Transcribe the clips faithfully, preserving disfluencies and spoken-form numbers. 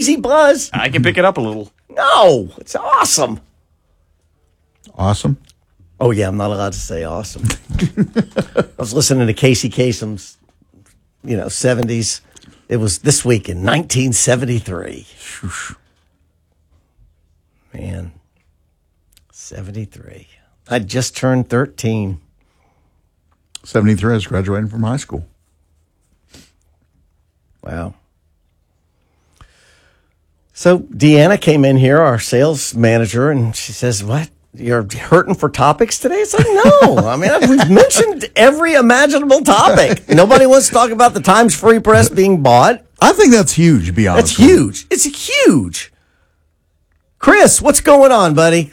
crazy buzz? I can pick it up a little. No, it's awesome. Awesome? Oh, yeah, I'm not allowed to say awesome. I was listening to Casey Kasem's, you know, seventies. It was this week in nineteen seventy-three. Man, seventy-three. I just turned thirteen. seventy-three, I was graduating from high school. Wow. So Deanna came in here, our sales manager, and she says, what? You're hurting for topics today? It's like, no. I mean, we've mentioned every imaginable topic. Nobody wants to talk about the Times Free Press being bought. I think that's huge, to be honest. That's huge. It's huge. Chris, what's going on, buddy?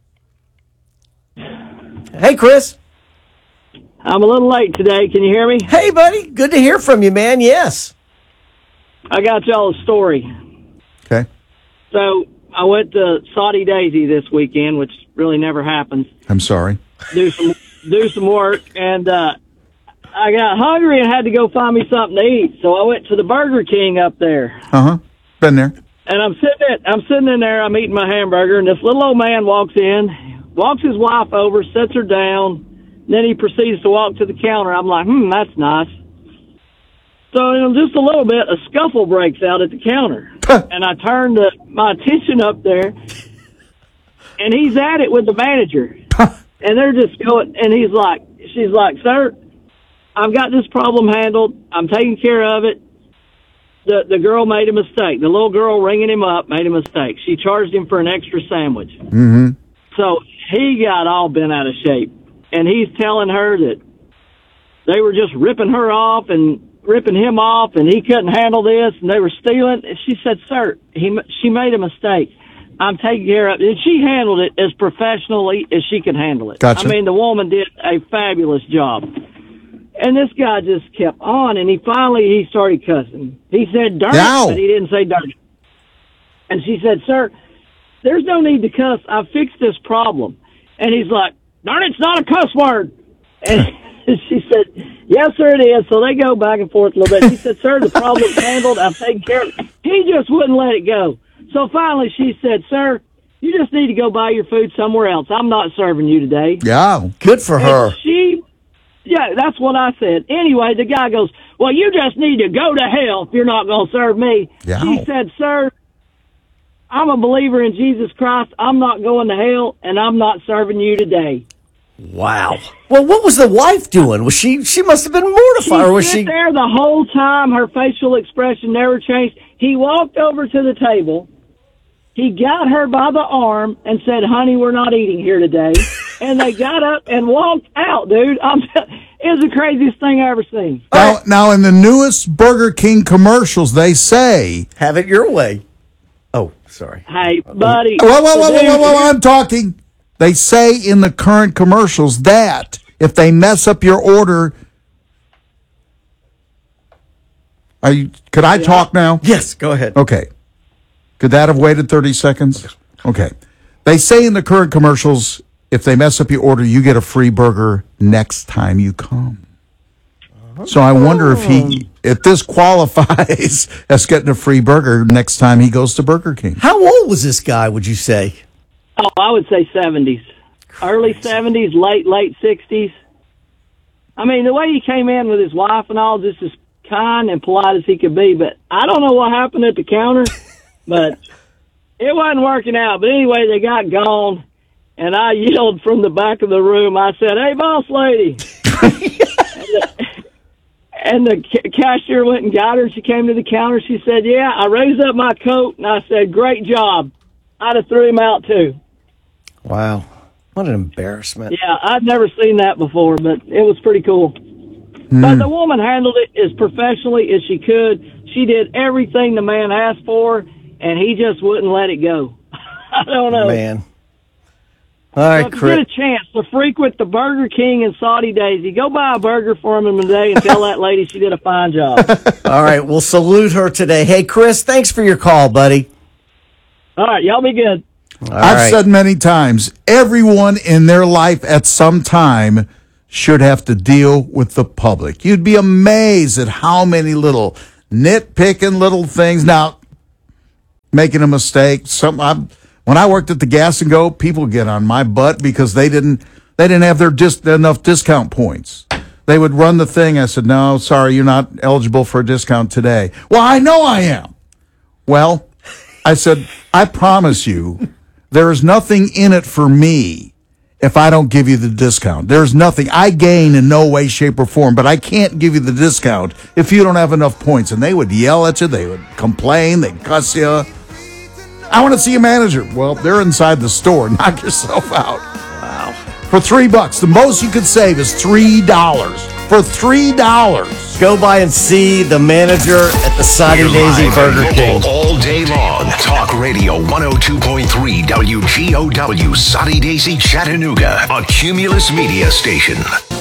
Hey, Chris. I'm a little late today. Can you hear me? Hey, buddy. Good to hear from you, man. Yes. I got y'all a story. Okay. So I went to Saudi Daisy this weekend, which really never happens. I'm sorry. Do some do some work, and uh, I got hungry and had to go find me something to eat. So I went to the Burger King up there. Uh huh. Been there. And I'm sitting in, I'm sitting in there. I'm eating my hamburger, and this little old man walks in, walks his wife over, sets her down. Then he proceeds to walk to the counter. I'm like, hmm, that's nice. So in just a little bit, a scuffle breaks out at the counter. And I turned uh, my attention up there, and he's at it with the manager. And they're just going, and he's like, she's like, sir, I've got this problem handled. I'm taking care of it. The the girl made a mistake. The little girl ringing him up made a mistake. She charged him for an extra sandwich. Mm-hmm. So he got all bent out of shape. And he's telling her that they were just ripping her off and ripping him off, and he couldn't handle this, and they were stealing. And she said, sir, he, she made a mistake. I'm taking care of it. And she handled it as professionally as she could handle it. Gotcha. I mean, the woman did a fabulous job. And this guy just kept on, and he finally, he started cussing. He said, darn Ow. it, but he didn't say darn it. And she said, sir, there's no need to cuss. I fixed this problem. And he's like, darn it, it's not a cuss word. And she said, yes, sir, it is. So they go back and forth a little bit. He said, sir, the problem's handled. I've taken care of it. He just wouldn't let it go. So finally she said, sir, you just need to go buy your food somewhere else. I'm not serving you today. Yeah. Good for her. And she, yeah, that's what I said. Anyway, the guy goes, well, you just need to go to hell if you're not going to serve me. Yeah. She said, sir, I'm a believer in Jesus Christ. I'm not going to hell, and I'm not serving you today. Wow. Well, what was the wife doing? Was she? She must have been mortified. She or was sat she? there the whole time. Her facial expression never changed. He walked over to the table. He got her by the arm and said, honey, we're not eating here today. And they got up and walked out, dude. I'm, it was the craziest thing I ever seen. Now, now, in the newest Burger King commercials, they say, Have it your way. Oh, sorry. Hey, buddy. whoa, whoa, whoa, the whoa, whoa, dude- whoa, I'm talking. They say in the current commercials that if they mess up your order, are you, could I talk now? Yes, go ahead. Okay. Could that have waited thirty seconds? Okay. They say in the current commercials, if they mess up your order, you get a free burger next time you come. So I wonder if he, if this qualifies as getting a free burger next time he goes to Burger King. How old was this guy, would you say? Oh, I would say seventies. Early seventies, late, late sixties. I mean, the way he came in with his wife and all, just as kind and polite as he could be. But I don't know what happened at the counter, but it wasn't working out. But anyway, they got gone, and I yelled from the back of the room. I said, hey, boss lady. and, the, and the ca- cashier went and got her. She came to the counter. She said, yeah, I raised up my coat, and I said, great job. I'd have threw him out, too. Wow. What an embarrassment. Yeah, I'd never seen that before, but it was pretty cool. Mm. But the woman handled it as professionally as she could. She did everything the man asked for, and he just wouldn't let it go. I don't know. Man. All So right, if you Chris. get a chance to frequent the Burger King in Saudi Daisy, go buy a burger for him today and tell that lady she did a fine job. All right, we'll salute her today. Hey, Chris, thanks for your call, buddy. All right, y'all be good. All I've right. said many times, everyone in their life at some time should have to deal with the public. You'd be amazed at how many little nitpicking little things. Now, making a mistake. Some I, when I worked at the Gas and Go, people get on my butt because they didn't they didn't have their dis, enough discount points. They would run the thing. I said, no, sorry, you're not eligible for a discount today. Well, I know I am. Well, I said, I promise you, there is nothing in it for me if I don't give you the discount. There's nothing. I gain in no way, shape, or form, but I can't give you the discount if you don't have enough points. And they would yell at you. They would complain. They'd cuss you. I want to see a manager. Well, they're inside the store. Knock yourself out. Wow. For three bucks. The most you could save is three dollars. For three dollars. Go by and see the manager at the Soddy Daisy Burger King. All day long. Talk Radio one oh two point three W G O W, Soddy Daisy, Chattanooga, a Cumulus media station.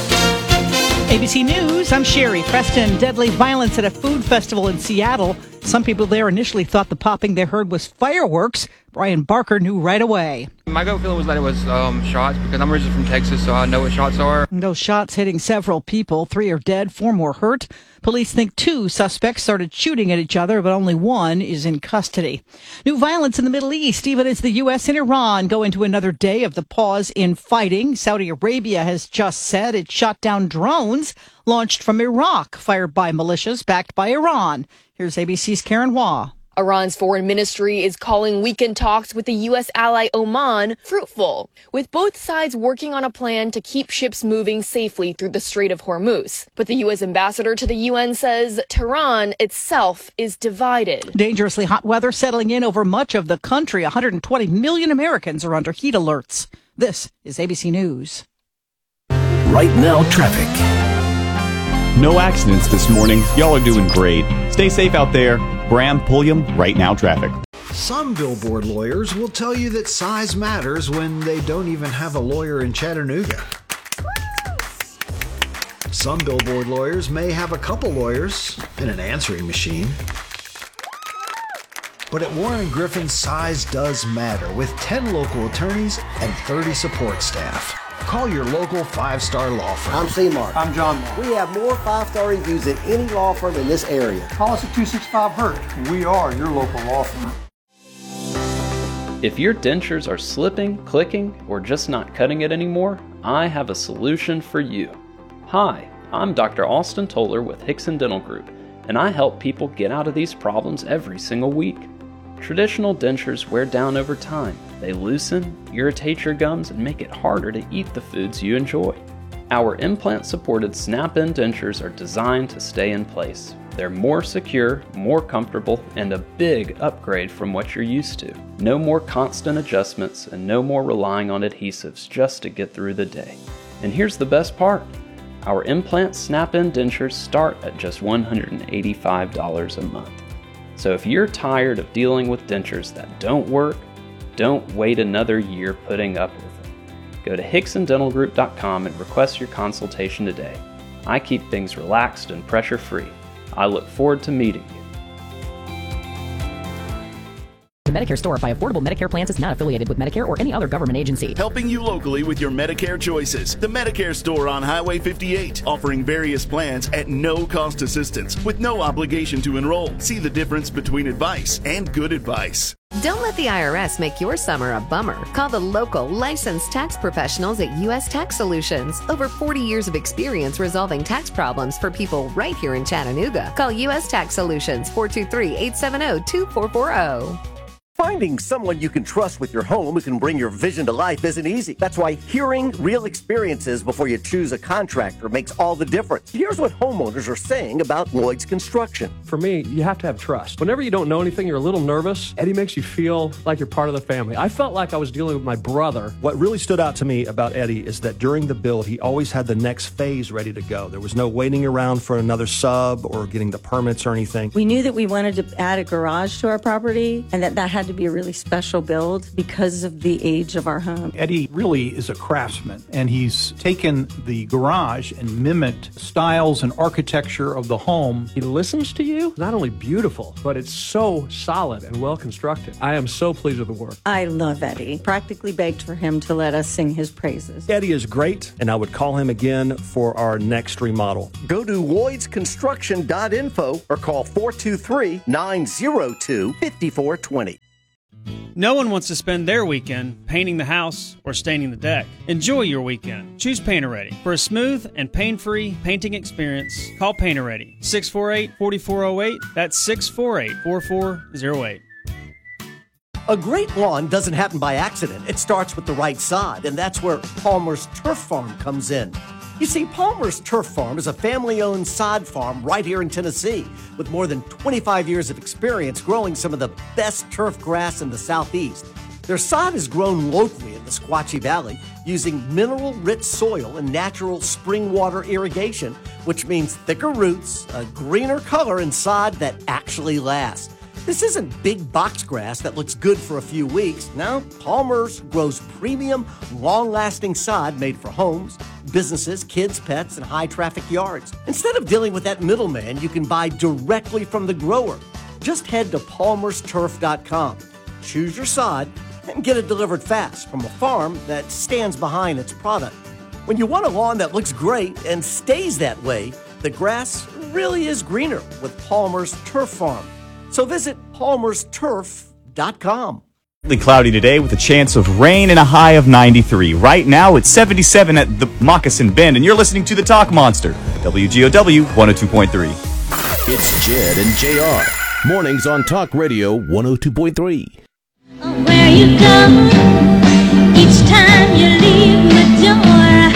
A B C News, I'm Sherry Preston. Deadly violence at a food festival in Seattle. Some people there initially thought the popping they heard was fireworks. Brian Barker knew right away. My gut feeling was that it was um, shots because I'm originally from Texas, so I know what shots are. Those shots hitting several people. Three are dead, four more hurt. Police think two suspects started shooting at each other, but only one is in custody. New violence in the Middle East, even as the U S and Iran go into another day of the pause in fighting. Saudi Arabia has just said it shot down drones launched from Iraq, fired by militias backed by Iran. Here's A B C's Karen Hua. Iran's foreign ministry is calling weekend talks with the U S ally Oman fruitful, with both sides working on a plan to keep ships moving safely through the Strait of Hormuz. But the U S ambassador to the U N says Tehran itself is divided. Dangerously hot weather settling in over much of the country. one hundred twenty million Americans are under heat alerts. This is A B C News. Right now, traffic. No accidents this morning. Y'all are doing great. Stay safe out there. Graham Pulliam, Right Now Traffic. Some billboard lawyers will tell you that size matters when they don't even have a lawyer in Chattanooga. Some billboard lawyers may have a couple lawyers and an answering machine. But at Warren and Griffin, size does matter with ten local attorneys and thirty support staff. Call your local five-star law firm. I'm C-Mark. I'm John Mark. We have more five-star reviews than any law firm in this area. Call us at two six five hurt. We are your local law firm. If your dentures are slipping, clicking, or just not cutting it anymore, I have a solution for you. Hi, I'm Doctor Austin Toller with Hickson Dental Group, and I help people get out of these problems every single week. Traditional dentures wear down over time. They loosen, irritate your gums, and make it harder to eat the foods you enjoy. Our implant-supported snap-in dentures are designed to stay in place. They're more secure, more comfortable, and a big upgrade from what you're used to. No more constant adjustments and no more relying on adhesives just to get through the day. And here's the best part. Our implant snap-in dentures start at just one hundred eighty-five dollars a month. So if you're tired of dealing with dentures that don't work, don't wait another year putting up with them. Go to hickson dental group dot com and request your consultation today. I keep things relaxed and pressure-free. I look forward to meeting you. The Medicare Store by Affordable Medicare Plans is not affiliated with Medicare or any other government agency. Helping you locally with your Medicare choices. The Medicare Store on Highway fifty-eight, offering various plans at no cost assistance with no obligation to enroll. See the difference between advice and good advice. Don't let the I R S make your summer a bummer. Call the local licensed tax professionals at U S Tax Solutions. Over forty years of experience resolving tax problems for people right here in Chattanooga. Call U S Tax Solutions, four two three, eight seven zero, two four four zero. Finding someone you can trust with your home who can bring your vision to life isn't easy. That's why hearing real experiences before you choose a contractor makes all the difference. Here's what homeowners are saying about Lloyd's Construction. For me, you have to have trust. Whenever you don't know anything, you're a little nervous. Eddie makes you feel like you're part of the family. I felt like I was dealing with my brother. What really stood out to me about Eddie is that during the build, he always had the next phase ready to go. There was no waiting around for another sub or getting the permits or anything. We knew that we wanted to add a garage to our property and that that had to be a really special build because of the age of our home. Eddie really is a craftsman, and he's taken the garage and mimicked styles and architecture of the home. He listens to you. you? Not only beautiful, but it's so solid and well constructed. I am so pleased with the work. I love Eddie. Practically begged for him to let us sing his praises. Eddie is great, and I would call him again for our next remodel. Go to lloyds construction dot info or call four two three, nine zero two, five four two zero. No one wants to spend their weekend painting the house or staining the deck. Enjoy your weekend. Choose Painter-Ready. For a smooth and pain-free painting experience, call Painter-Ready. six four eight, four four zero eight. That's six four eight, four four zero eight. A great lawn doesn't happen by accident. It starts with the right sod, and that's where Palmer's Turf Farm comes in. You see, Palmer's Turf Farm is a family-owned sod farm right here in Tennessee with more than twenty-five years of experience growing some of the best turf grass in the Southeast. Their sod is grown locally in the Squatchy Valley using mineral-rich soil and natural spring water irrigation, which means thicker roots, a greener color, and sod that actually lasts. This isn't big box grass that looks good for a few weeks. No, Palmer's grows premium, long-lasting sod made for homes, businesses, kids, pets, and high-traffic yards. Instead of dealing with that middleman, you can buy directly from the grower. Just head to palmers turf dot com, choose your sod, and get it delivered fast from a farm that stands behind its product. When you want a lawn that looks great and stays that way, the grass really is greener with Palmer's Turf Farm. So visit palmers turf dot com. Cloudy today with a chance of rain and a high of ninety-three. Right now it's seventy-seven at the Moccasin Bend, and you're listening to the Talk Monster, W G O W one oh two point three. It's Jed and J R. Mornings on Talk Radio one oh two point three. Where you go, each time you leave the door,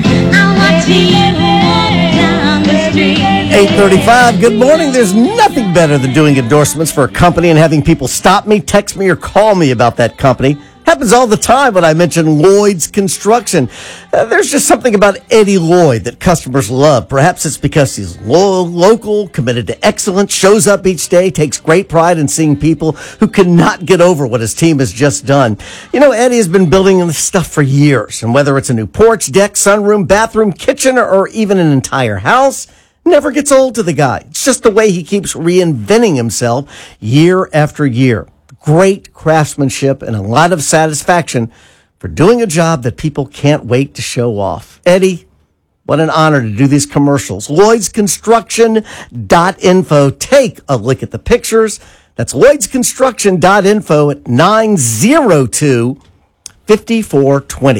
I watch you walk down the street. eight thirty-five, good morning. There's nothing better than doing endorsements for a company and having people stop me, text me, or call me about that company. Happens all the time when I mention Lloyd's Construction. Uh, there's just something about Eddie Lloyd that customers love. Perhaps it's because he's lo- local, committed to excellence, shows up each day, takes great pride in seeing people who cannot get over what his team has just done. You know, Eddie has been building this stuff for years, and whether it's a new porch, deck, sunroom, bathroom, kitchen, or even an entire house, never gets old to the guy. It's just the way he keeps reinventing himself year after year. Great craftsmanship and a lot of satisfaction for doing a job that people can't wait to show off. Eddie, what an honor to do these commercials. Lloyds Construction dot info. Take a look at the pictures. That's Lloyds Construction dot info at nine zero two, five four two zero.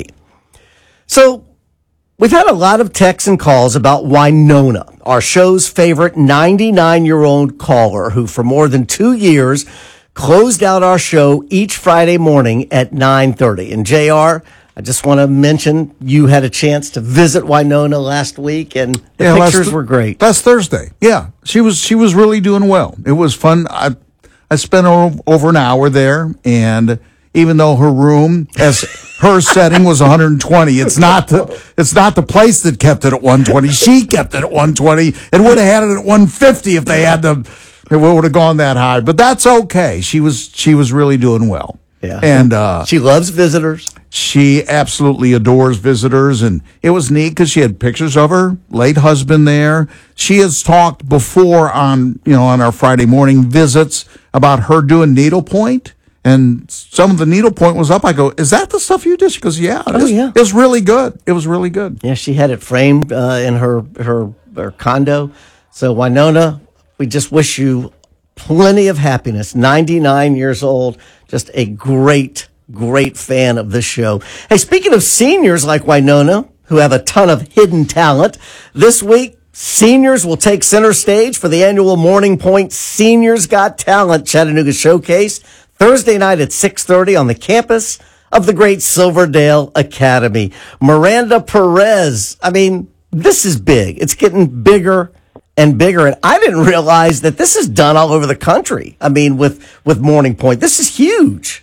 So, we've had a lot of texts and calls about Wynonna, our show's favorite ninety-nine-year-old caller who for more than two years closed out our show each Friday morning at nine thirty. And J R, I just want to mention you had a chance to visit Wynonna last week, and the yeah, pictures last, were great. Last Thursday, yeah. She was she was really doing well. It was fun. I, I spent over an hour there, and even though her room, as her setting was one hundred twenty, it's not the it's not the place that kept it at one twenty. She kept it at one twenty, and would have had it at one fifty if they had the it would have gone that high. But that's okay. She was she was really doing well. Yeah, and uh, she loves visitors. She absolutely adores visitors, and it was neat because she had pictures of her late husband there. She has talked before on you know on our Friday morning visits about her doing needlepoint. And some of the needlepoint was up. I go, is that the stuff you did? She goes, yeah. It oh, was, yeah. It was really good. It was really good. Yeah, she had it framed uh, in her, her her condo. So, Wynonna, we just wish you plenty of happiness. ninety-nine years old. Just a great, great fan of this show. Hey, speaking of seniors like Wynonna, who have a ton of hidden talent, this week, seniors will take center stage for the annual Morning Point Seniors Got Talent Chattanooga Showcase. Thursday night at six thirty on the campus of the great Silverdale Academy. Miranda Perez. I mean, this is big. It's getting bigger and bigger. And I didn't realize that this is done all over the country. I mean, with, with Morning Point. This is huge.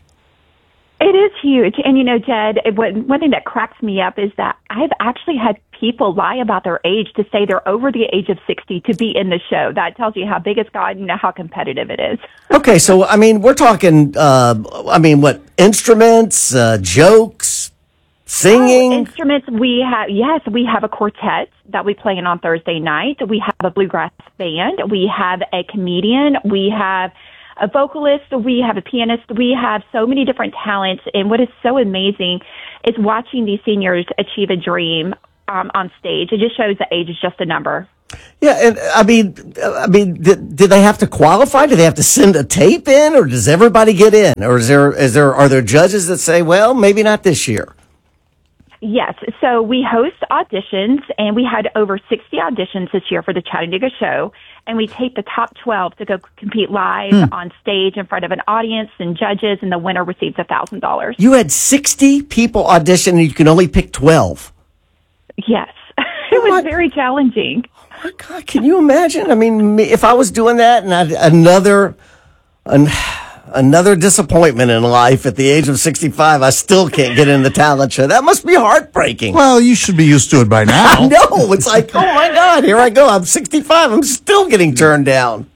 It is huge. And, you know, Jed, it, one, one thing that cracks me up is that I've actually had people lie about their age to say they're over the age of sixty to be in the show. That tells you how big it's gotten and how competitive it is. Okay, so, I mean, we're talking, uh, I mean, what, instruments, uh, jokes, Singing? Oh, instruments, we have, yes, we have a quartet that we play in on Thursday night. We have a bluegrass band. We have a comedian. We have a vocalist. We have a pianist. We have so many different talents. And what is so amazing is watching these seniors achieve a dream um, on stage. It just shows that age is just a number. Yeah, and I mean, I mean, did, did they have to qualify? Do they have to send a tape in, or does everybody get in, or is there is there are there judges that say, well, maybe not this year? Yes, so we host auditions, and we had over sixty auditions this year for the Chattanooga show, and we take the top twelve to go compete live Hmm. on stage in front of an audience and judges, and the winner receives one thousand dollars. You had sixty people audition, and you can only pick twelve. Yes, it was very challenging. God, can you imagine? I mean, me- if I was doing that and I, another an, another disappointment in life at the age of sixty-five, I still can't get in the talent show. That must be heartbreaking. Well, you should be used to it by now. I know. It's like, oh my God, here I go. I'm sixty-five. I'm still getting turned down.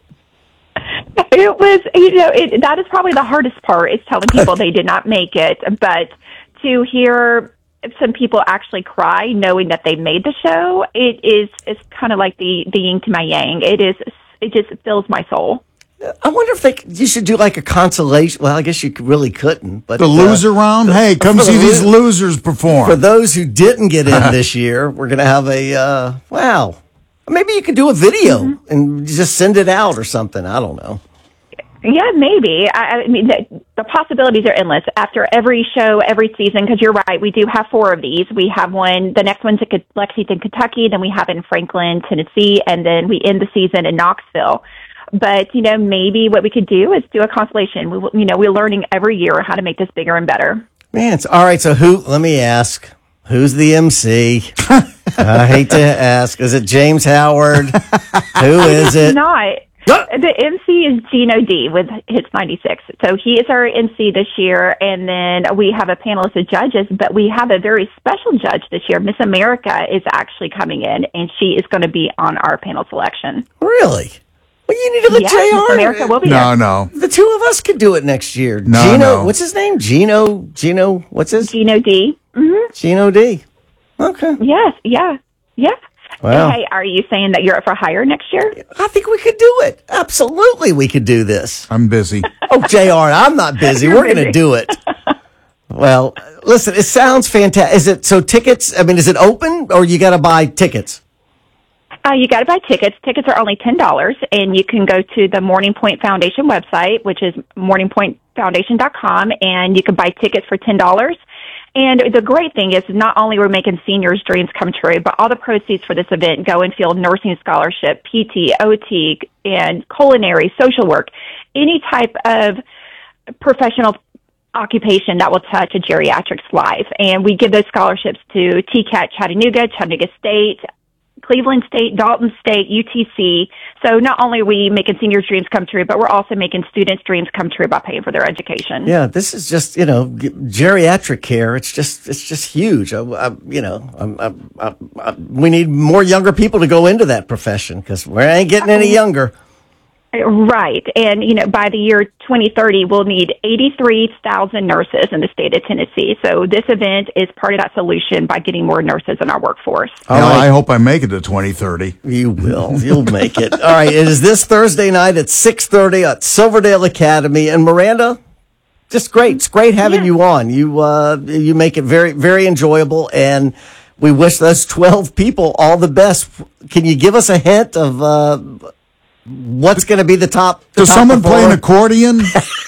It was, you know, it, that is probably the hardest part, is telling people they did not make it. But to hear some people actually cry knowing that they made the show, it is it's kind of like the, the yin to my yang. It is, it just fills my soul. I wonder if they, you should do like a consolation. Well, I guess you really couldn't. But The loser uh, round? Hey, come for see the these lo- losers perform. For those who didn't get in this year, we're going to have a, uh, wow. Maybe you could do a video Mm-hmm. and just send it out or something. I don't know. Yeah, maybe. I, I mean, the, the possibilities are endless. After every show, every season, because you're right, we do have four of these. We have one, the next one's in Lexington, Kentucky, then we have in Franklin, Tennessee, and then we end the season in Knoxville. But, you know, maybe what we could do is do a constellation. We, you know, we're learning every year how to make this bigger and better. Man, it's all right. So who, let me ask, who's the M C? I hate to ask. Is it James Howard? Who is it? Not. The M C is Gino D with Hits ninety-six. So he is our M C this year, and then we have a panel of judges, but we have a very special judge this year. Miss America is actually coming in, and she is going to be on our panel selection. Really? Well, you need to let Yes, J R. Miss America will be No, there. no. The two of us could do it next year. No, Gino, no. what's his name? Gino, Gino, what's his? Gino D. Mm-hmm. Gino D. Okay. Yes, yeah, yeah. Wow. Hey, are you saying that you're up for hire next year? I think we could do it. Absolutely, we could do this. I'm busy. Oh, J R, I'm not busy. You're We're going to busy. do it. Well, listen, it sounds fantastic. Is it so tickets? I mean, is it open or you got to buy tickets? Uh, you got to buy tickets. Tickets are only ten dollars, and you can go to the Morning Point Foundation website, which is morning point foundation dot com, and you can buy tickets for ten dollars. And the great thing is not only we're making seniors' dreams come true, but all the proceeds for this event go and field nursing scholarship, P T, O T, and culinary, social work, any type of professional occupation that will touch a geriatric's life. And we give those scholarships to T C A T Chattanooga, Chattanooga State, Cleveland State, Dalton State, U T C. So not only are we making seniors' dreams come true, but we're also making students' dreams come true by paying for their education. Yeah, this is just, you know, g- geriatric care. It's just, it's just huge. I, I, you know, I'm, I, I, I, we need more younger people to go into that profession because we ain't getting any younger. Right. And, you know, by the year twenty thirty, we'll need eighty-three thousand nurses in the state of Tennessee. So this event is part of that solution by getting more nurses in our workforce. Hell, I hope I make it to twenty thirty. You will. You'll make it. All right. It is this Thursday night at six thirty at Silverdale Academy. And Miranda, just great. It's great having you on. You, uh, you make it very, very enjoyable. And we wish those twelve people all the best. Can you give us a hint of, uh, what's going to be the top? The Does top someone play an performer? accordion?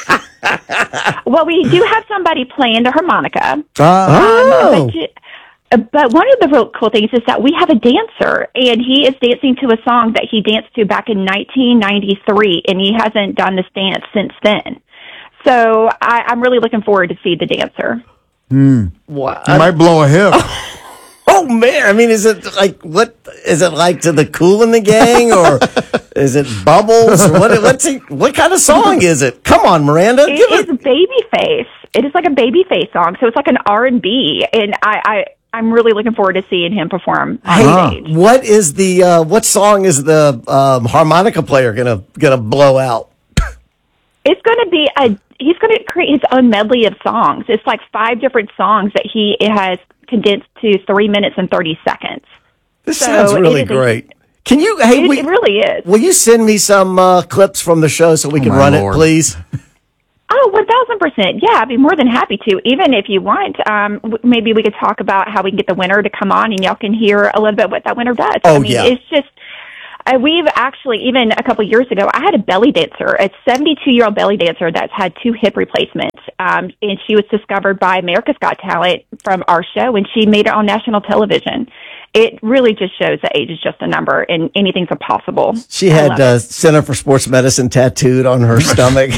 Well, we do have somebody playing the harmonica. Ah. Um, but, you- uh, but one of the real cool things is that we have a dancer, and he is dancing to a song that he danced to back in nineteen ninety-three, and he hasn't done this dance since then. So I, I'm really looking forward to see the dancer. Hmm. Wow. You might blow a hip. Oh man! I mean, is it like what? Is it like to the Kool in the Gang, or is it Bubbles? Or what? What's he, what kind of song is it? Come on, Miranda. It Give is Babyface. It is like a Babyface song, so it's like an R and B, and I, I I'm really looking forward to seeing him perform on stage. What is the uh, what song is the um, harmonica player gonna gonna blow out? It's going to be a. He's going to create his own medley of songs. It's like five different songs that he has condensed to three minutes and thirty seconds. This So sounds it really is a- great. Can you? Hey, it, we, it really is. will you send me some uh, clips from the show so we Oh, can my run Lord. it, please? Oh, one thousand percent. Yeah, I'd be more than happy to. Even if you want, um, w- maybe we could talk about how we can get the winner to come on and y'all can hear a little bit what that winner does. Oh, I mean, yeah. it's just, uh, we've actually, even a couple of years ago, I had a belly dancer, a seventy-two-year-old belly dancer that's had two hip replacements. Um, and she was discovered by America's Got Talent from our show, and she made it on national television. It really just shows that age is just a number and anything's possible. She I had love uh, it. Center for Sports Medicine tattooed on her stomach.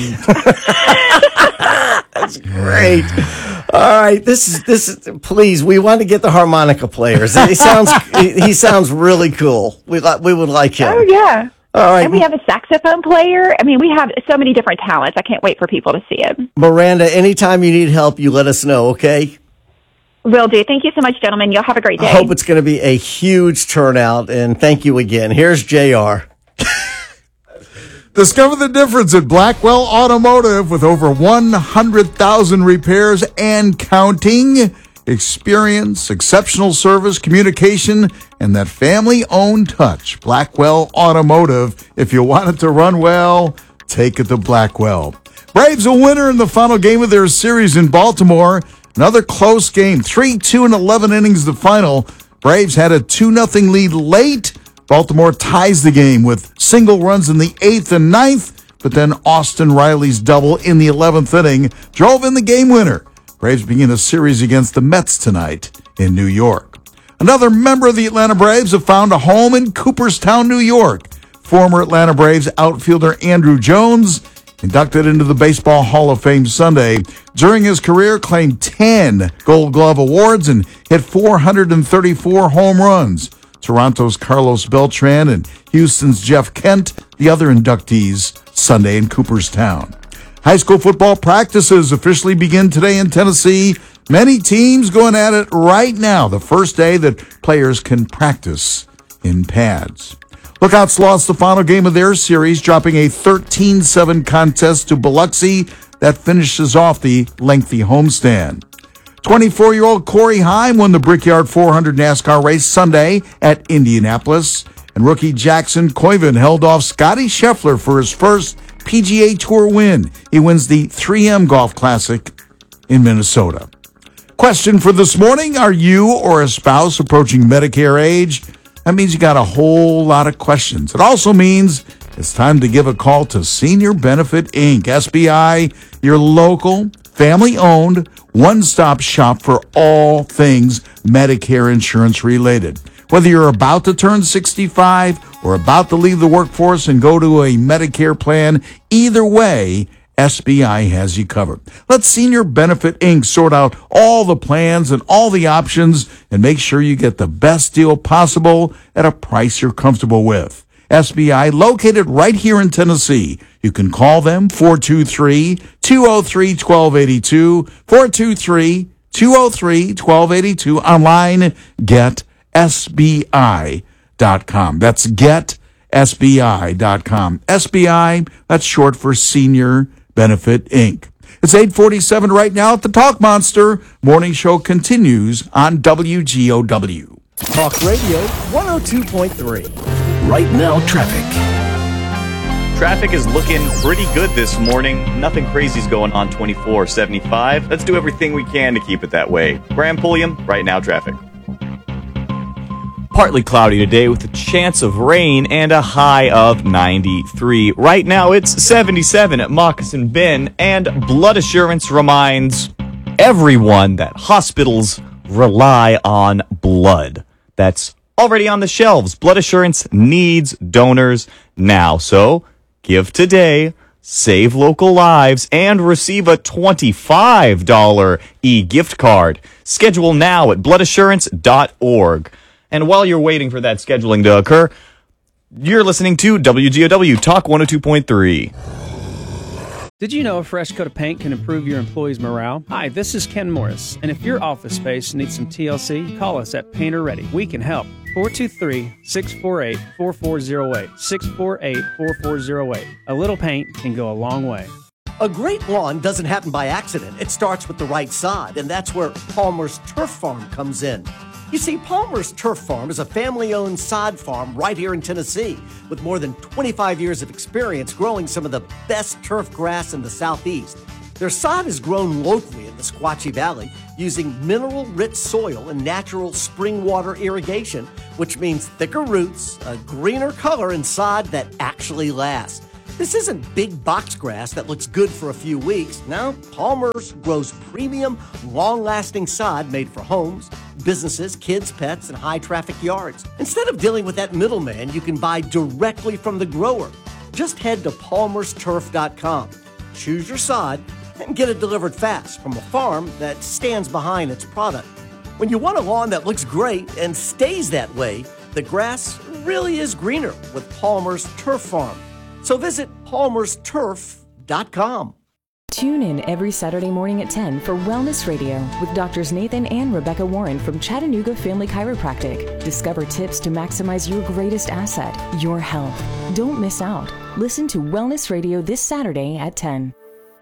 That's great. All right, this is this is. Please, we want to get the harmonica players. He sounds he, he sounds really cool. We like we would like him. Oh, yeah. All right, And we have a saxophone player. I mean, we have so many different talents. I can't wait for people to see it. Miranda. Anytime you need help, you let us know. Okay. Will do. Thank you so much, gentlemen. You'll have a great day. I hope it's going to be a huge turnout, and thank you again. Here's J R. Discover the difference at Blackwell Automotive with over one hundred thousand repairs and counting. Experience, exceptional service, communication, and that family-owned touch. Blackwell Automotive. If you want it to run well, take it to Blackwell. Braves a winner in the final game of their series in Baltimore. Another close game, three two and eleven innings the final. Braves had a two nothing lead late. Baltimore ties the game with single runs in the eighth and ninth, but then Austin Riley's double in the eleventh inning drove in the game winner. Braves begin a series against the Mets tonight in New York. Another member of the Atlanta Braves have found a home in Cooperstown, New York. Former Atlanta Braves outfielder Andrew Jones, inducted into the Baseball Hall of Fame Sunday. During his career, claimed ten Gold Glove awards and hit four hundred thirty-four home runs. Toronto's Carlos Beltran and Houston's Jeff Kent, the other inductees, Sunday in Cooperstown. High school football practices officially begin today in Tennessee. Many teams going at it right now, the first day that players can practice in pads. Lookouts lost the final game of their series, dropping a thirteen seven contest to Biloxi. That finishes off the lengthy homestand. twenty-four-year-old Corey Heim won the Brickyard four hundred NASCAR race Sunday at Indianapolis. And rookie Jackson Koiven held off Scotty Scheffler for his first P G A Tour win. He wins the three M Golf Classic in Minnesota. Question for this morning, are you or a spouse approaching Medicare age? That means you got a whole lot of questions. It also means it's time to give a call to Senior Benefit Incorporated. S B I, your local, family-owned, one-stop shop for all things Medicare insurance related. Whether you're about to turn sixty-five or about to leave the workforce and go to a Medicare plan, either way, S B I has you covered. Let Senior Benefit Incorporated sort out all the plans and all the options and make sure you get the best deal possible at a price you're comfortable with. S B I, located right here in Tennessee. You can call them four two three, two oh three, one two eight two, four two three, two oh three, one two eight two. Online, get S B I dot com. That's get S B I dot com. S B I, that's short for Senior Benefit Incorporated. It's eight forty-seven right now at the Talk Monster. Morning show continues on W G O W. Talk Radio one oh two point three. Right now, traffic. Traffic is looking pretty good this morning. Nothing crazy's going on twenty-four seventy-five. Let's do everything we can to keep it that way. Graham Pulliam, right now traffic. Partly cloudy today with a chance of rain and a high of ninety-three. Right now it's seventy-seven at Moccasin Bend, and Blood Assurance reminds everyone that hospitals rely on blood. That's already on the shelves. Blood Assurance needs donors now. So give today, save local lives, and receive a twenty-five dollars e-gift card. Schedule now at blood assurance dot org. And while you're waiting for that scheduling to occur, you're listening to W G O W Talk one oh two point three. Did you know a fresh coat of paint can improve your employees' morale? Hi, this is Ken Morris, and if your office space needs some T L C, call us at Painter Ready. We can help. four two three, six four eight, four four zero eight. six four eight, four four zero eight. A little paint can go a long way. A great lawn doesn't happen by accident. It starts with the right sod, and that's where Palmer's Turf Farm comes in. You see, Palmer's Turf Farm is a family-owned sod farm right here in Tennessee with more than twenty-five years of experience growing some of the best turf grass in the Southeast. Their sod is grown locally in the Squatchy Valley using mineral-rich soil and natural spring water irrigation, which means thicker roots, a greener color, and sod that actually lasts. This isn't big box grass that looks good for a few weeks. No, Palmer's grows premium, long-lasting sod made for homes, businesses, kids, pets, and high-traffic yards. Instead of dealing with that middleman, you can buy directly from the grower. Just head to palmers turf dot com, choose your sod, and get it delivered fast from a farm that stands behind its product. When you want a lawn that looks great and stays that way, the grass really is greener with Palmer's Turf Farm. So visit palmers turf dot com. Tune in every Saturday morning at ten for Wellness Radio with Doctors Nathan and Rebecca Warren from Chattanooga Family Chiropractic. Discover tips to maximize your greatest asset, your health. Don't miss out. Listen to Wellness Radio this Saturday at ten.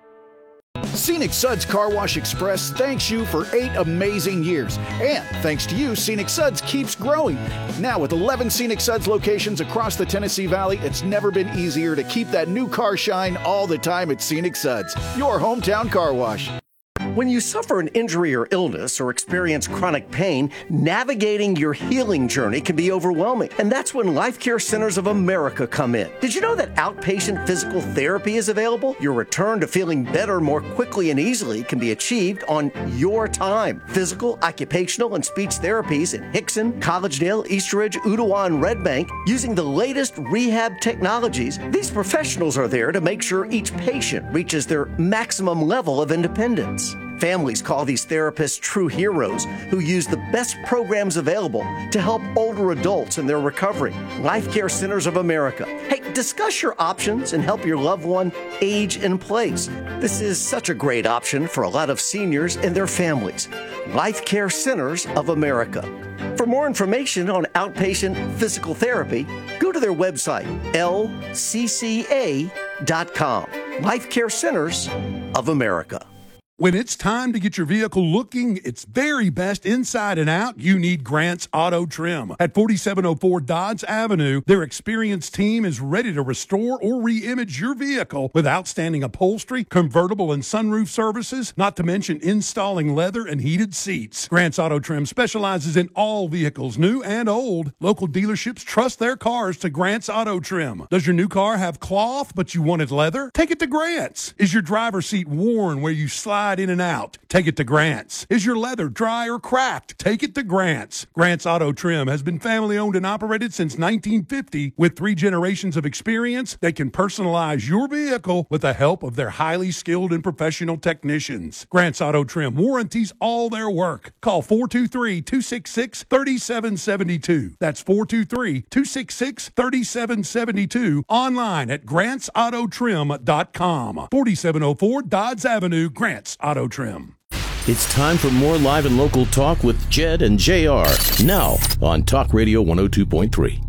Scenic Suds Car Wash Express thanks you for eight amazing years. And thanks to you, Scenic Suds keeps growing. Now with eleven Scenic Suds locations across the Tennessee Valley, it's never been easier to keep that new car shine all the time at Scenic Suds, your hometown car wash. When you suffer an injury or illness or experience chronic pain, navigating your healing journey can be overwhelming. And that's when Life Care Centers of America come in. Did you know that outpatient physical therapy is available? Your return to feeling better more quickly and easily can be achieved on your time. Physical, occupational, and speech therapies in Hickson, Collegedale, Eastridge, Ooltewah, and Red Bank using the latest rehab technologies. These professionals are there to make sure each patient reaches their maximum level of independence. Families call these therapists true heroes who use the best programs available to help older adults in their recovery. Life Care Centers of America. Hey, discuss your options and help your loved one age in place. This is such a great option for a lot of seniors and their families. Life Care Centers of America. For more information on outpatient physical therapy, go to their website, L C C A dot com. Life Care Centers of America. When it's time to get your vehicle looking its very best inside and out, you need Grant's Auto Trim. At forty-seven oh four Dodge Avenue, their experienced team is ready to restore or re-image your vehicle with outstanding upholstery, convertible and sunroof services, not to mention installing leather and heated seats. Grant's Auto Trim specializes in all vehicles, new and old. Local dealerships trust their cars to Grant's Auto Trim. Does your new car have cloth but you wanted leather? Take it to Grant's. Is your driver's seat worn where you slide in and out? Take it to Grant's. Is your leather dry or cracked? Take it to Grant's. Grant's Auto Trim has been family owned and operated since nineteen fifty. With three generations of experience, they can personalize your vehicle with the help of their highly skilled and professional technicians. Grant's Auto Trim warranties all their work. Call four two three, two six six, three seven seven two. That's four two three, two six six, three seven seven two. Online at grants auto trim dot com. forty-seven oh four Dodds Avenue, Grant's Auto Trim. It's time for more live and local talk with Jed and J R. Now on Talk Radio one oh two point three.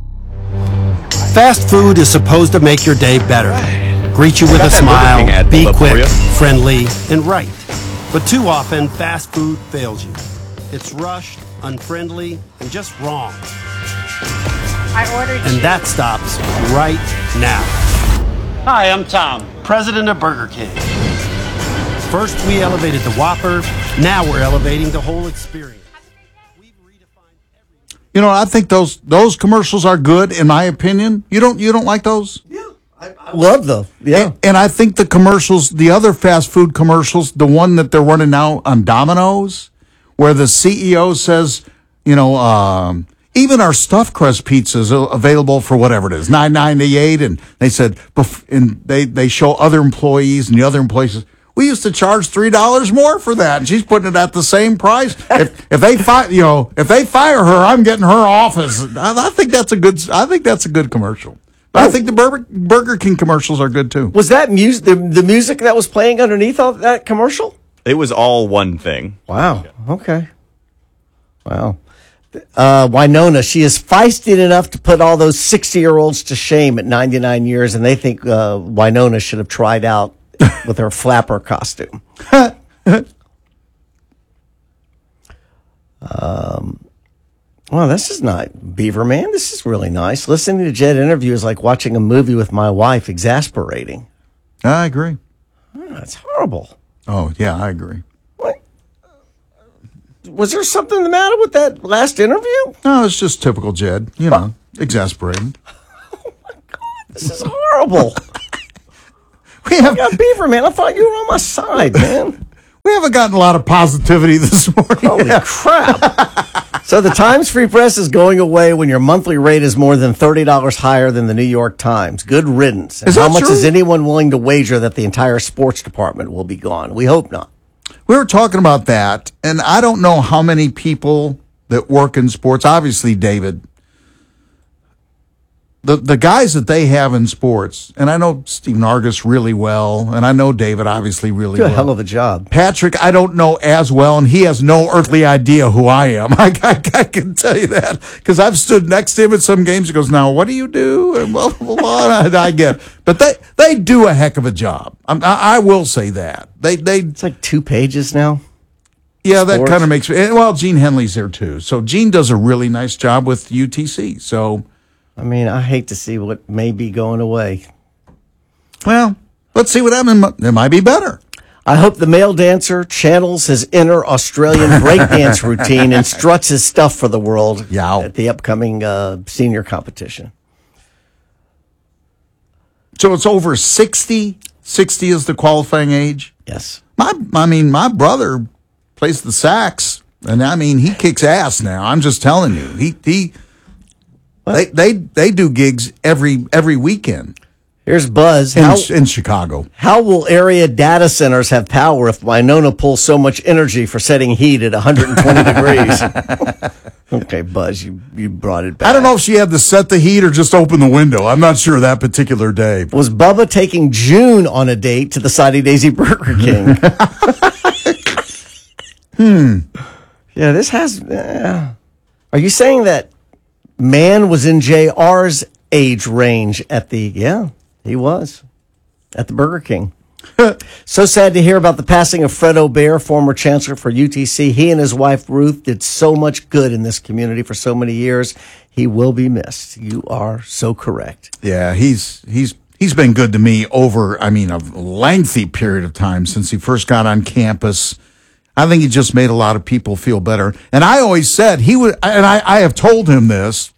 Fast food is supposed to make your day better. Greet you with a smile, be quick, friendly, and right. But too often, fast food fails you. It's rushed, unfriendly, and just wrong. I ordered And you. that stops right now. Hi, I'm Tom. President of Burger King. First we elevated the Whopper, now we're elevating the whole experience. You know, I think those those commercials are good, in my opinion. You don't you don't like those? I love them. Yeah. And, and I think the commercials, the other fast food commercials, the one that they're running now on Domino's, where the C E O says, you know, um, even our stuffed crust pizzas are available for whatever it is, nine ninety-eight, and they said, bef- and they they show other employees and the other employees. We used to charge three dollars more for that, and she's putting it at the same price. If if they fire, you know, if they fire her, I'm getting her office. I, I think that's a good. I think that's a good commercial. But I think the Burger, Burger King commercials are good too. Was that music? The, the music that was playing underneath all that commercial? It was all one thing. Wow. Okay. Wow. Uh, Winona, she is feisty enough to put all those sixty-year-olds to shame at ninety-nine years, and they think uh, Winona should have tried out with her flapper costume. um, well, this is not Beaver Man. This is really nice. Listening to Jed interview is like watching a movie with my wife. Exasperating. I agree. Oh, that's horrible. Oh, yeah, I agree. Was there something the matter with that last interview? No, it's just typical Jed. You know, exasperating. This is horrible. We have got Beaver Man. I thought you were on my side, man. We haven't gotten a lot of positivity this morning. Holy crap. So the Times Free Press is going away when your monthly rate is more than thirty dollars higher than the New York Times. Good riddance. And Is how that much true? is anyone willing to wager that the entire sports department will be gone? We hope not. We were talking about that, and I don't know how many people that work in sports, obviously, David, the the guys that they have in sports, and I know Stephen Argus really well, and I know David obviously really Do a well. hell of a job. Patrick, I don't know as well, and he has no earthly idea who I am. I, I, I can tell you that, because I've stood next to him at some games. He goes, now, what do you do? And blah, blah, blah. I, I get it. But they, they do a heck of a job. I'm, I, I will say that. They they It's like two pages now. Yeah, that Sports. kind of makes me. Well, Gene Henley's there too, so Gene does a really nice job with U T C. So, I mean, I hate to see what may be going away. well, let's see what happens. It might be better. I hope the male dancer channels his inner Australian breakdance routine and struts his stuff for the world Yow. at the upcoming uh, senior competition. So it's over sixty. sixty is the qualifying age. Yes. My, I mean, my brother plays the sax, and I mean, he kicks ass now. I'm just telling you, he he. They they they do gigs every every weekend. Here's Buzz. In, How, in Chicago. how will area data centers have power if Winona pulls so much energy for setting heat at one hundred twenty degrees? Okay, Buzz, you, you brought it back. I don't know if she had to set the heat or just open the window. I'm not sure that particular day. Was Bubba taking June on a date to the Sadi Daisy Burger King? hmm. Yeah, this has... Uh, are you saying that man was in J R's age range at the... Yeah, he was. At the Burger King. So sad to hear about the passing of Fred Obear, former chancellor for U T C. He and his wife, Ruth, did so much good in this community for so many years. He will be missed. You are so correct. Yeah, he's he's he's been good to me over, I mean, a lengthy period of time since he first got on campus. I think he just made a lot of people feel better. And I always said he would, and I, I have told him this,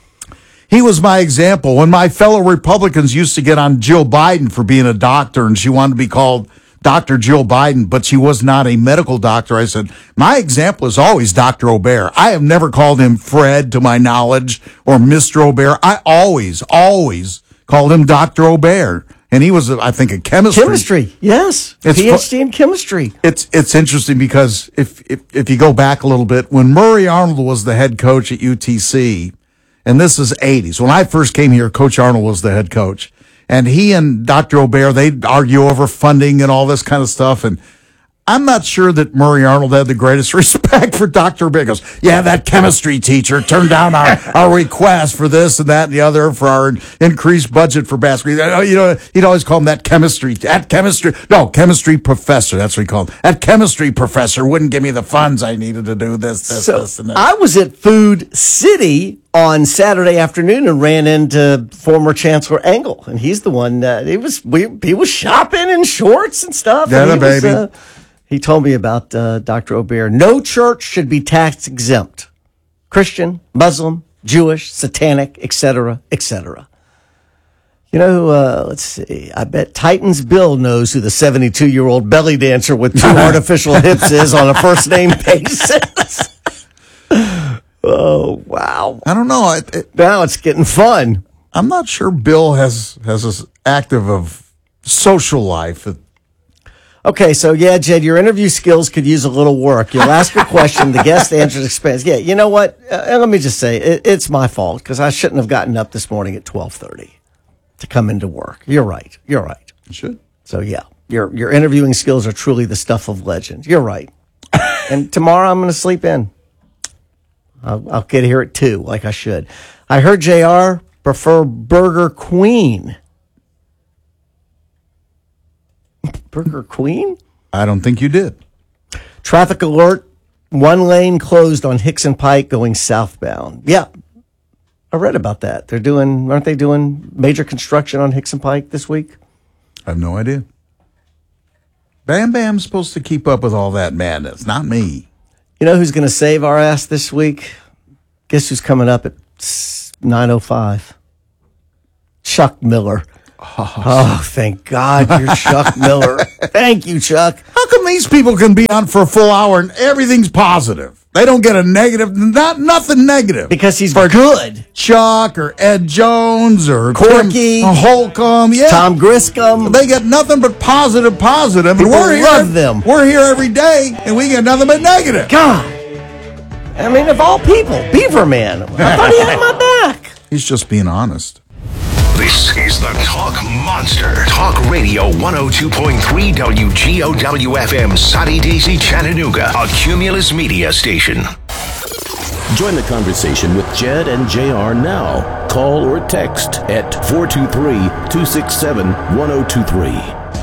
he was my example. When my fellow Republicans used to get on Jill Biden for being a doctor, and she wanted to be called Doctor Jill Biden, but she was not a medical doctor, I said, my example is always Doctor Obear. I have never called him Fred, to my knowledge, or Mister Obear. I always, always called him Doctor Obear. And he was, I think, a chemistry. Chemistry, yes. It's PhD in chemistry. It's it's interesting because if, if if you go back a little bit, when Murray Arnold was the head coach at U T C, and this is eighties, when I first came here, Coach Arnold was the head coach. And he and Doctor Obear, they'd argue over funding and all this kind of stuff. And I'm not sure that Murray Arnold had the greatest respect for Doctor Obear. He goes, yeah, that chemistry teacher turned down our, our request for this and that and the other for our increased budget for basketball. You know, he'd always call him that chemistry, that chemistry, no, chemistry professor. That's what he called him. That chemistry professor wouldn't give me the funds I needed to do this, this, So this, and that. I was at Food City on Saturday afternoon and ran into former Chancellor Engel, and he's the one that he was we, he was shopping in shorts and stuff. Yeah, and he the was, baby. uh, he told me about uh, Doctor Obear. No church should be tax exempt. Christian, Muslim, Jewish, Satanic, et cetera, et cetera. You know, uh, let's see. I bet Titans Bill knows who the seventy-two-year-old belly dancer with two artificial hips is on a first-name basis. Oh, wow. I don't know. It, it, now it's getting fun. I'm not sure Bill has has as active of social life. Okay, so yeah, Jed, your interview skills could use a little work. You'll ask a question, the guest answers expense. Yeah, you know what? Uh, let me just say, it, it's my fault because I shouldn't have gotten up this morning at twelve thirty to come into work. You're right. You're right. You should. So yeah, your your interviewing skills are truly the stuff of legend. You're right. And tomorrow I'm going to sleep in. I'll, I'll get here at two, like I should. I heard J R prefer Burger Queen. Burger Queen? I don't think you did. Traffic alert. One lane closed on Hickson Pike going southbound. Yeah, I read about that. They're doing, aren't they doing major construction on Hickson Pike this week? I have no idea. Bam Bam's supposed to keep up with all that madness, not me. You know who's going to save our ass this week? Guess who's coming up at nine oh five? Chuck Miller. Oh, oh, thank God you're Chuck Miller. Thank you, Chuck. How come these people can be on for a full hour and everything's positive? They don't get a negative, not nothing negative. Because he's for good. Chuck or Ed Jones or Corky, Tim Holcomb, yeah. Tom Griscom. They get nothing but positive, positive. People and we're love here, them. We're here every day, and we get nothing but negative. God. I mean, of all people, Beaverman. I thought he had my back. He's just being honest. This is the Talk Monster. Talk Radio one oh two point three W G O W F M, Soddy Daisy, Chattanooga, a Cumulus media station. Join the conversation with Jed and J R now. Call or text at four two three, two six seven, one oh two three.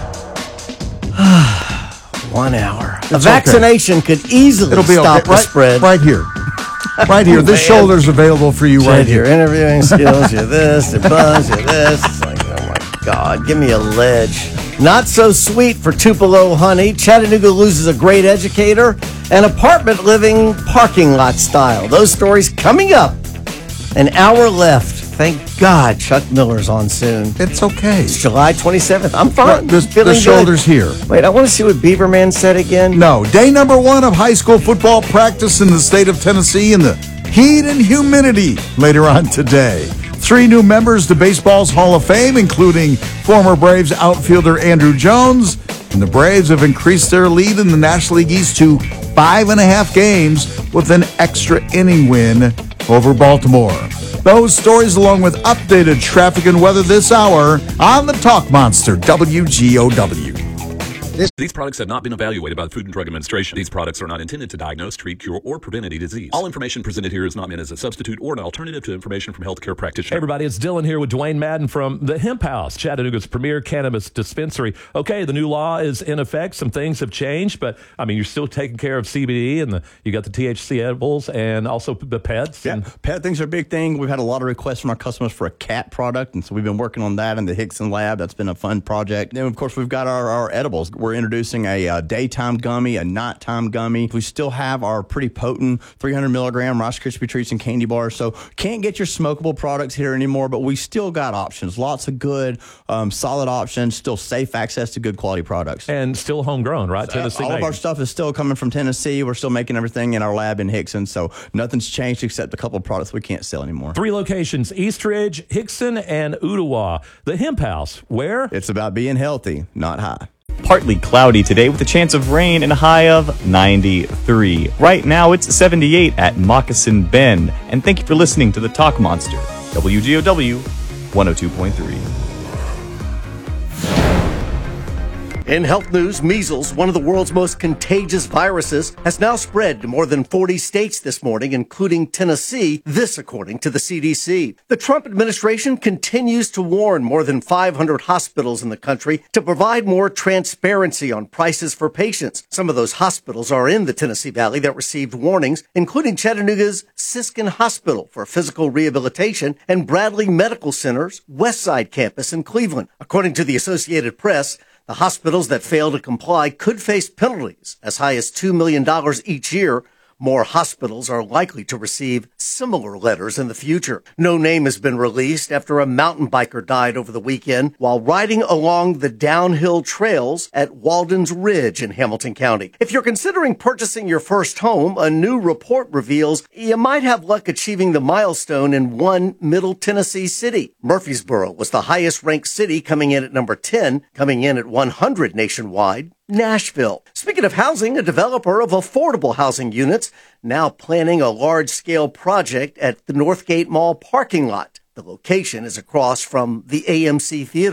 One hour. It's a vaccination okay. could easily It'll be stop okay. the right, spread. Right here. Right here. This Man. shoulder's available for you Jed, right your here. interviewing skills, you're this, you're buzz, you're this. It's like, oh my God, give me a ledge. Not so sweet for Tupelo Honey. Chattanooga loses a great educator and apartment living parking lot style. Those stories coming up. An hour left. Thank God Chuck Miller's on soon. It's okay. It's July twenty-seventh. I'm fine. The, Feeling the good. shoulder's here. Wait, I want to see what Beaverman said again. No. Day number one of high school football practice in the state of Tennessee in the heat and humidity later on today. Three new members to baseball's Hall of Fame, including former Braves outfielder Andrew Jones. And the Braves have increased their lead in the National League East to five and a half games with an extra inning win over Baltimore. Those stories along with updated traffic and weather this hour on the Talk Monster, W G O W. These products have not been evaluated by the Food and Drug Administration. These products are not intended to diagnose, treat, cure, or prevent any disease. All information presented here is not meant as a substitute or an alternative to information from healthcare practitioners. Hey everybody, it's Dylan here with Dwayne Madden from the Hemp House, Chattanooga's premier cannabis dispensary. Okay, the new law is in effect. Some things have changed, but I mean, you're still taking care of C B D, and the, you got the T H C edibles and also the pets. Yeah, and pet things are a big thing. We've had a lot of requests from our customers for a cat product, and so we've been working on that in the Hickson lab. That's been a fun project. Then, of course, we've got our, our edibles. We're introducing a, a daytime gummy, a nighttime gummy. We still have our pretty potent three hundred milligram Rice Krispie treats and candy bars. So can't get your smokable products here anymore, but we still got options. Lots of good, um, solid options. Still safe access to good quality products. And still homegrown, right? So, Tennessee all made. of our stuff is still coming from Tennessee. We're still making everything in our lab in Hickson. So nothing's changed except a couple of products we can't sell anymore. Three locations, Eastridge, Hickson, and Ottawa. The Hemp House, where? It's about being healthy, not high. Partly cloudy today with a chance of rain and a high of ninety-three. Right now it's seventy-eight at Moccasin Bend. And thank you for listening to the Talk Monster, W G O W one oh two point three. In health news, measles, one of the world's most contagious viruses, has now spread to more than forty states this morning, including Tennessee, this according to the C D C. The Trump administration continues to warn more than five hundred hospitals in the country to provide more transparency on prices for patients. Some of those hospitals are in the Tennessee Valley that received warnings, including Chattanooga's Siskin Hospital for Physical Rehabilitation and Bradley Medical Center's Westside campus in Cleveland. According to the Associated Press, the hospitals that fail to comply could face penalties as high as two million dollars each year. More hospitals are likely to receive similar letters in the future. No name has been released after a mountain biker died over the weekend while riding along the downhill trails at Walden's Ridge in Hamilton County. If you're considering purchasing your first home, a new report reveals you might have luck achieving the milestone in one Middle Tennessee city. Murfreesboro was the highest ranked city, coming in at number ten, coming in at one hundred nationwide. Nashville. Speaking of housing, a developer of affordable housing units now planning a large-scale project at the Northgate Mall parking lot. The location is across from the A M C Theater.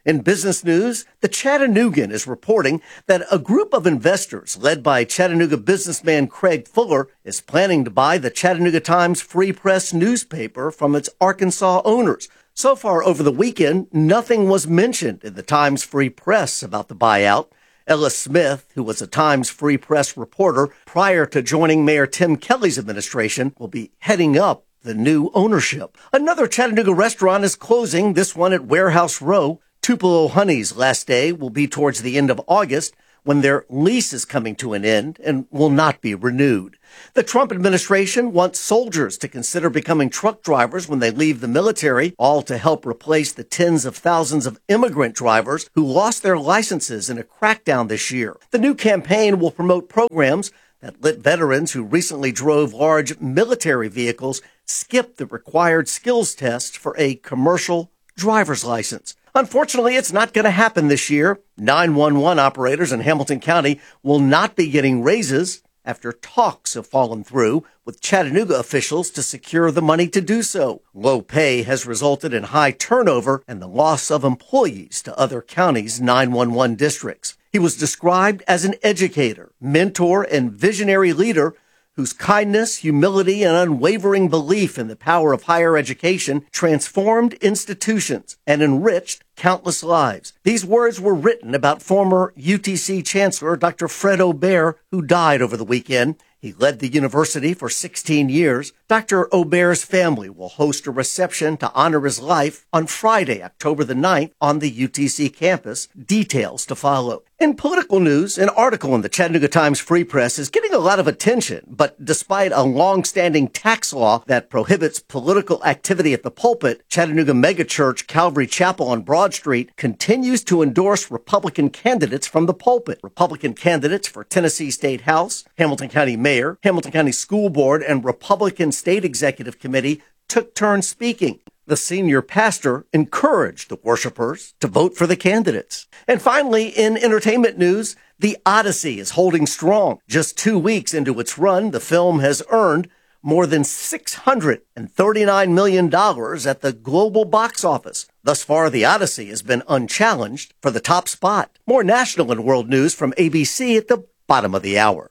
In business news, the Chattanoogan is reporting that a group of investors led by Chattanooga businessman Craig Fuller is planning to buy the Chattanooga Times Free Press newspaper from its Arkansas owners. So far over the weekend, nothing was mentioned in the Times Free Press about the buyout. Ella Smith, who was a Times Free Press reporter prior to joining Mayor Tim Kelly's administration, will be heading up the new ownership. Another Chattanooga restaurant is closing, this one at Warehouse Row. Tupelo Honey's last day will be towards the end of August, when their lease is coming to an end and will not be renewed. The Trump administration wants soldiers to consider becoming truck drivers when they leave the military, all to help replace the tens of thousands of immigrant drivers who lost their licenses in a crackdown this year. The new campaign will promote programs that let veterans who recently drove large military vehicles skip the required skills test for a commercial driver's license. Unfortunately, it's not going to happen this year. nine one one operators in Hamilton County will not be getting raises after talks have fallen through with Chattanooga officials to secure the money to do so. Low pay has resulted in high turnover and the loss of employees to other counties' nine one one districts. He was described as an educator, mentor, and visionary leader whose kindness, humility, and unwavering belief in the power of higher education transformed institutions and enriched countless lives. These words were written about former U T C Chancellor Doctor Fred Aubert, who died over the weekend. He led the university for sixteen years. Doctor Aubert's family will host a reception to honor his life on Friday, October the ninth, on the U T C campus. Details to follow. In political news, an article in the Chattanooga Times Free Press is getting a lot of attention, but despite a long-standing tax law that prohibits political activity at the pulpit, Chattanooga megachurch Calvary Chapel on Broad Street continues to endorse Republican candidates from the pulpit. Republican candidates for Tennessee State House, Hamilton County Mayor, Hamilton County School Board, and Republican State Executive Committee took turns speaking. The senior pastor encouraged the worshipers to vote for the candidates. And finally, in entertainment news, The Odyssey is holding strong. Just two weeks into its run, the film has earned more than six hundred thirty-nine million dollars at the global box office. Thus far, The Odyssey has been unchallenged for the top spot. More national and world news from A B C at the bottom of the hour.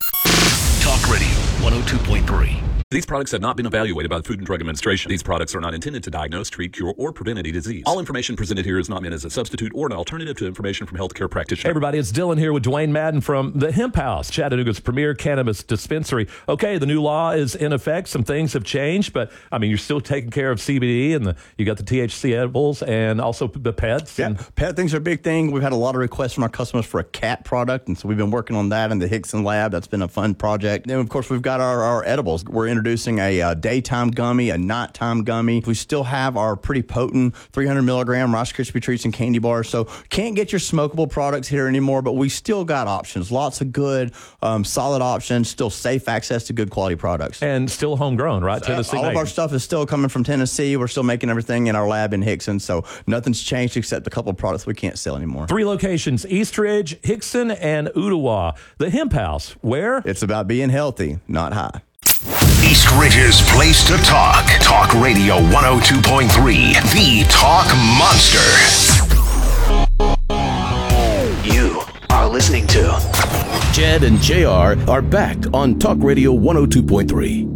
Talk Radio one oh two point three. These products have not been evaluated by the Food and Drug Administration. These products are not intended to diagnose, treat, cure, or prevent any disease. All information presented here is not meant as a substitute or an alternative to information from healthcare practitioners. Hey everybody, it's Dylan here with Dwayne Madden from the Hemp House, Chattanooga's premier cannabis dispensary. Okay, the new law is in effect. Some things have changed, but I mean, you're still taking care of C B D, and the, you got the T H C edibles and also the pets. Yeah, and pet things are a big thing. We've had a lot of requests from our customers for a cat product, and so we've been working on that in the Hickson lab. That's been a fun project. Then, of course, we've got our, our edibles. We're introducing a uh, daytime gummy, a nighttime gummy. We still have our pretty potent three hundred milligram Rice Krispie treats and candy bars. So can't get your smokable products here anymore, but we still got options. Lots of good, um, solid options. Still safe access to good quality products. And still homegrown, right? So, Tennessee all made. of our stuff is still coming from Tennessee. We're still making everything in our lab in Hickson. So nothing's changed except a couple of products we can't sell anymore. Three locations, Eastridge, Hickson, and Ottawa. The Hemp House, where? It's about being healthy, not high. East Ridge's place to talk. Talk Radio one oh two point three, the Talk Monster. You are listening to Jed and J R are back on Talk Radio one oh two point three.